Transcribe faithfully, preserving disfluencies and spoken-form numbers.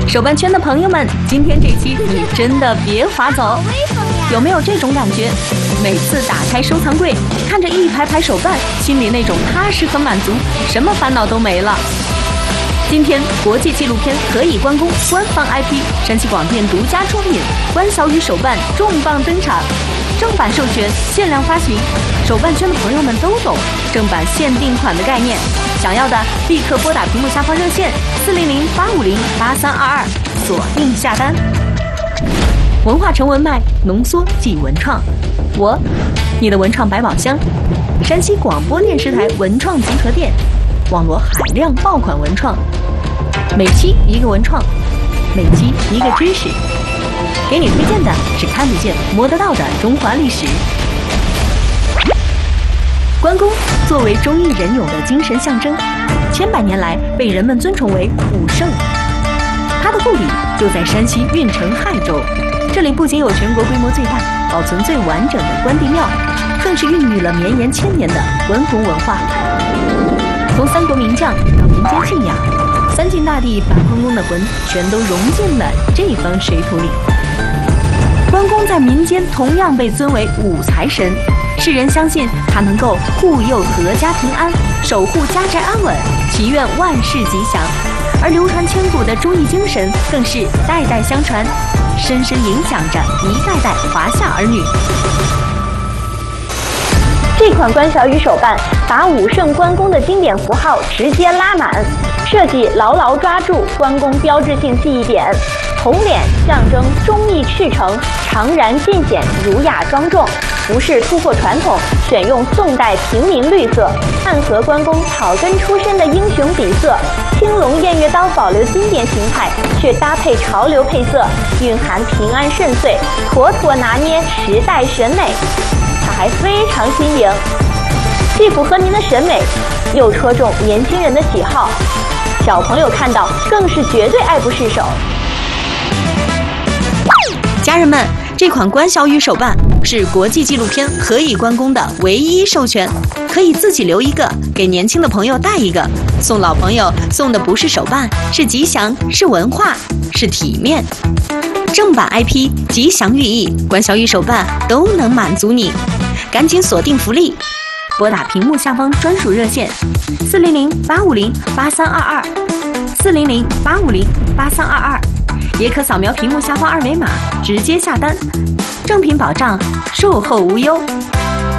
手办圈的朋友们，今天这期你真的别划走。有没有这种感觉？每次打开收藏柜，看着一排排手办，心里那种踏实和满足，什么烦恼都没了。今天国际纪录片《可以关公》官方 I P 山西广电独家出品，关小雨手办重磅登场，正版授权，限量发行。手办圈的朋友们都懂正版限定款的概念，想要的立刻拨打屏幕下方热线四零零八五零八三二二，锁定下单。文化成文脉，浓缩即文创。我，你的文创百宝箱，山西广播电视台文创集合店，网罗海量爆款文创，每期一个文创，每期一个知识，给你推荐的是看得见摸得到的中华历史。关公作为忠义仁勇的精神象征，千百年来被人们尊崇为武圣。他的故里就在山西运城亥州，这里不仅有全国规模最大、保存最完整的关帝庙，更是孕育了绵延千年的关公文化。从三国名将到民间信仰，三晋大帝把关公的魂全都融进了这方水土里。关公在民间同样被尊为武财神，世人相信他能够护佑阖家平安，守护家宅安稳，祈愿万事吉祥。而流传千古的忠义精神更是代代相传，深深影响着一代代华夏儿女。 这款关小雨手办把武圣关公的经典符号直接拉满，设计牢牢抓住关公标志性记忆点。红脸象征忠义赤诚，常然尽显儒雅庄重。服饰突破传统，选用宋代平民绿色，暗合关公草根出身的英雄底色。青龙偃月刀保留经典形态，却搭配潮流配色，蕴含平安顺遂，妥妥拿捏时代审美。它还非常新颖，既符合您的审美，又戳中年轻人的喜好，小朋友看到更是绝对爱不释手。 家人们，这款关小雨手办是国际纪录片《可以关公》的唯一授权，可以自己留一个，给年轻的朋友带一个，送老朋友送的不是手办，是吉祥，是文化，是体面。正版 I P 吉祥寓意，关小雨手办都能满足你，赶紧锁定福利，拨打屏幕下方专属热线四零零八五零八三二二，四零零八五零八三二二。也可扫描屏幕下方二维码直接下单，正品保障，售后无忧。